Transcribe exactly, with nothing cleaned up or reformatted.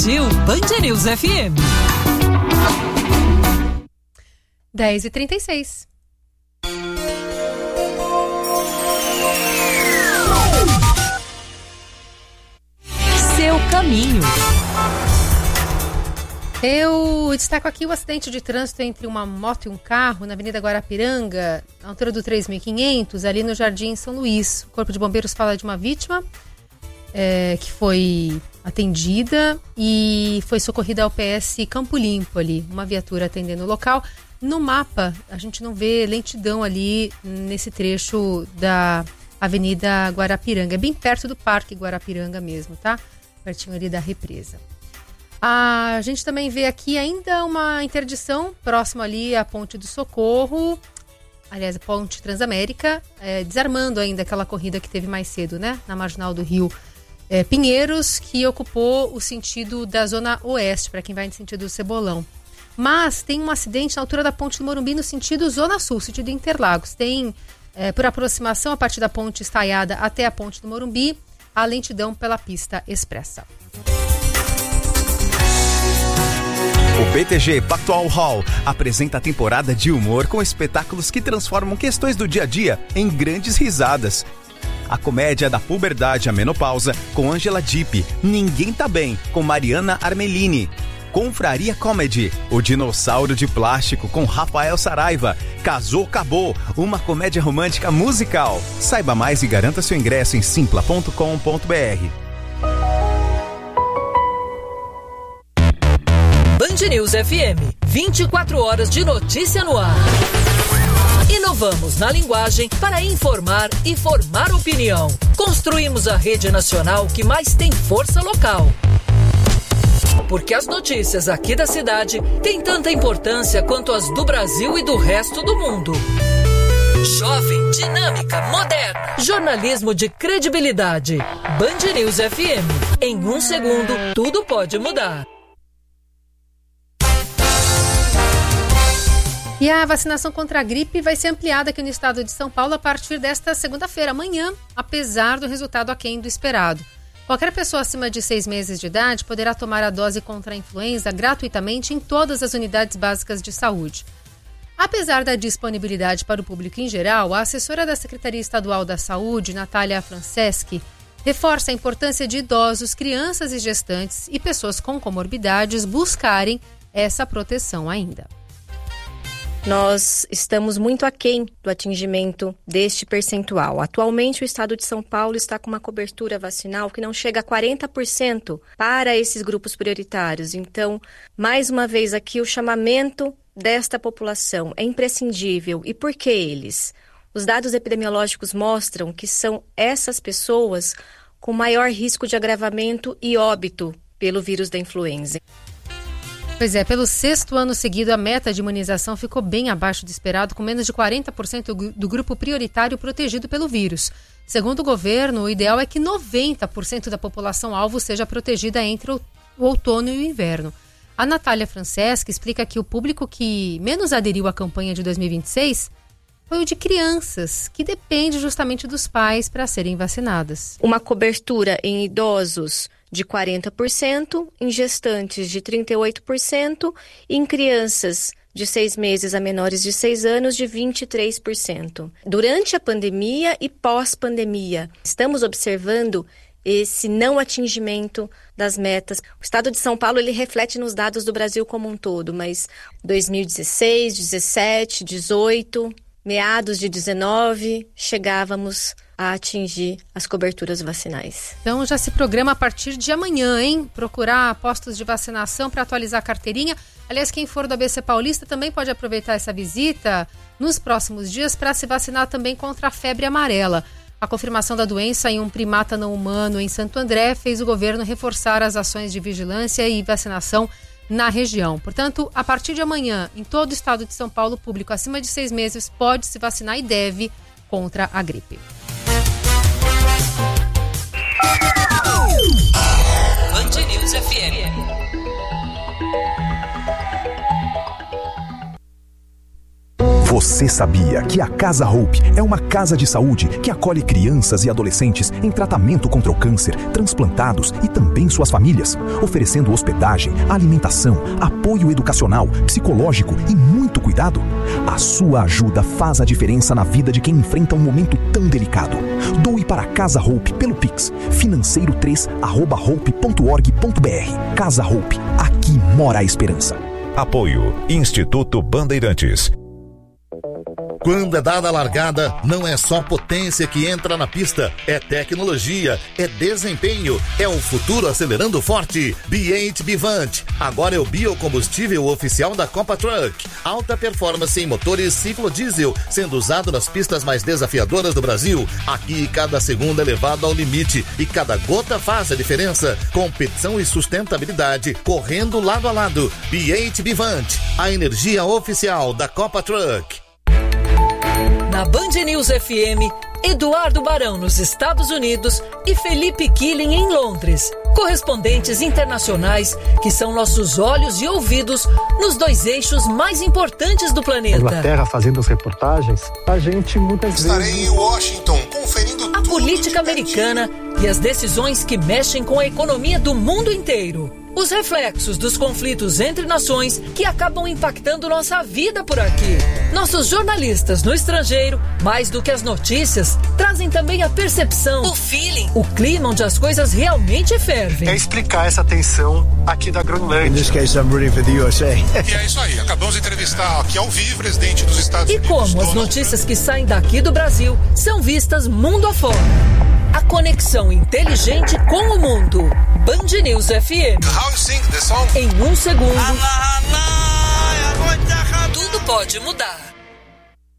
Curtiu Band News F M. dez e trinta e seis. Seu caminho. Eu destaco aqui o acidente de trânsito entre uma moto e um carro na Avenida Guarapiranga, na altura do três mil e quinhentos, ali no Jardim São Luís. O Corpo de Bombeiros fala de uma vítima é, que foi atendida e foi socorrida ao P S Campo Limpo ali, uma viatura atendendo o local. No mapa, a gente não vê lentidão ali nesse trecho da Avenida Guarapiranga. É bem perto do Parque Guarapiranga mesmo, tá? Pertinho ali da represa. A gente também vê aqui ainda uma interdição próximo ali à Ponte do Socorro, aliás, a Ponte Transamérica, é, desarmando ainda aquela corrida que teve mais cedo, né? Na Marginal do Rio é, Pinheiros, que ocupou o sentido da Zona Oeste, para quem vai no sentido do Cebolão. Mas tem um acidente na altura da Ponte do Morumbi no sentido Zona Sul, sentido Interlagos. Tem, é, por aproximação a partir da Ponte Estaiada até a Ponte do Morumbi, a lentidão pela pista expressa. O B T G Pactual Hall apresenta a temporada de humor com espetáculos que transformam questões do dia a dia em grandes risadas. A comédia da puberdade à menopausa com Angela Dipp, Ninguém Tá Bem com Mariana Armelini. Confraria Comedy, O Dinossauro de Plástico com Rafael Saraiva. Casou, Acabou, uma comédia romântica musical. Saiba mais e garanta seu ingresso em simpla ponto com ponto b r. Band News F M, vinte e quatro horas de notícia no ar. Inovamos na linguagem para informar e formar opinião. Construímos a rede nacional que mais tem força local. Porque as notícias aqui da cidade têm tanta importância quanto as do Brasil e do resto do mundo. Jovem, dinâmica, moderna. Jornalismo de credibilidade. Band News F M. Em um segundo, tudo pode mudar. E a vacinação contra a gripe vai ser ampliada aqui no estado de São Paulo a partir desta segunda-feira, amanhã, apesar do resultado aquém do esperado. Qualquer pessoa acima de seis meses de idade poderá tomar a dose contra a influenza gratuitamente em todas as unidades básicas de saúde. Apesar da disponibilidade para o público em geral, a assessora da Secretaria Estadual da Saúde, Natália Franceschi, reforça a importância de idosos, crianças e gestantes e pessoas com comorbidades buscarem essa proteção ainda. Nós estamos muito aquém do atingimento deste percentual. Atualmente, o estado de São Paulo está com uma cobertura vacinal que não chega a quarenta por cento para esses grupos prioritários. Então, mais uma vez aqui, o chamamento desta população é imprescindível. E por que eles? Os dados epidemiológicos mostram que são essas pessoas com maior risco de agravamento e óbito pelo vírus da influenza. Pois é, pelo sexto ano seguido, a meta de imunização ficou bem abaixo do esperado, com menos de quarenta por cento do grupo prioritário protegido pelo vírus. Segundo o governo, o ideal é que noventa por cento da população-alvo seja protegida entre o outono e o inverno. A Natália Franceschi explica que o público que menos aderiu à campanha de dois mil e vinte e seis foi o de crianças, que depende justamente dos pais para serem vacinadas. Uma cobertura em idosos de quarenta por cento, em gestantes de trinta e oito por cento e em crianças de seis meses a menores de seis anos de vinte e três por cento. Durante a pandemia e pós-pandemia, estamos observando esse não atingimento das metas. O estado de São Paulo ele reflete nos dados do Brasil como um todo, mas dois mil e dezesseis, dezessete, dezoito, meados de dezenove, chegávamos a atingir as coberturas vacinais. Então já se programa a partir de amanhã, hein? Procurar postos de vacinação para atualizar a carteirinha. Aliás, quem for do A B C Paulista também pode aproveitar essa visita nos próximos dias para se vacinar também contra a febre amarela. A confirmação da doença em um primata não humano em Santo André fez o governo reforçar as ações de vigilância e vacinação na região. Portanto, a partir de amanhã, em todo o estado de São Paulo, o público acima de seis meses pode se vacinar e deve contra a gripe. Band News F M. Você Você sabia que a Casa Hope é uma casa de saúde que acolhe crianças e adolescentes em tratamento contra o câncer, transplantados e também suas famílias, oferecendo hospedagem, alimentação, apoio educacional, psicológico e muito cuidado? A sua ajuda faz a diferença na vida de quem enfrenta um momento tão delicado. Doe para a Casa Hope pelo Pix, financeiro três arroba hope ponto org ponto br. Casa Hope, aqui mora a esperança. Apoio Instituto Bandeirantes. Quando é dada a largada, não é só potência que entra na pista, é tecnologia, é desempenho, é o futuro acelerando forte. B oito Bivante, agora é o biocombustível oficial da Copa Truck. Alta performance em motores ciclo diesel, sendo usado nas pistas mais desafiadoras do Brasil. Aqui cada segundo é levado ao limite e cada gota faz a diferença. Competição e sustentabilidade correndo lado a lado. B oito Bivante, a energia oficial da Copa Truck. Na Band News F M, Eduardo Barão nos Estados Unidos e Felipe Killing em Londres. Correspondentes internacionais que são nossos olhos e ouvidos nos dois eixos mais importantes do planeta. Inglaterra fazendo as reportagens, a gente muitas Estarei vezes... em Washington conferindo a política americana e as decisões que mexem com a economia do mundo inteiro. Os reflexos dos conflitos entre nações que acabam impactando nossa vida por aqui. Nossos jornalistas no estrangeiro, mais do que as notícias, trazem também a percepção, o feeling, o clima onde as coisas realmente fervem. É explicar essa tensão aqui da Groenlândia. In this case, I'm rooting for the U S A. E é isso aí, acabamos de entrevistar aqui ao vivo o presidente dos Estados e Unidos. E como as notícias que saem daqui do Brasil são vistas mundo afora. A conexão inteligente com o mundo. Band News F M. How you sing the song? Em um segundo, tudo pode mudar.